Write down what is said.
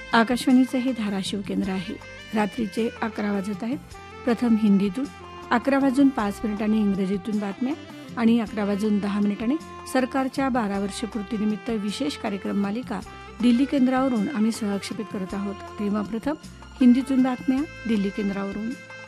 आकाशवाणीचे हे धाराशिव केंद्र आहे. रात्रीचे 11 वाजत आहेत. प्रथम हिंदीतून, 11:05 इंग्रजीतून बातम्या आणि 11:10 सरकारच्या 12 वर्ष पूर्तीनिमित्त विशेष कार्यक्रम मालिका दिल्ली केंद्रावरून आम्ही सहक्षेपित करत आहोत. तेव्हा प्रथम हिंदीतून बातम्या दिल्ली केंद्रावरून.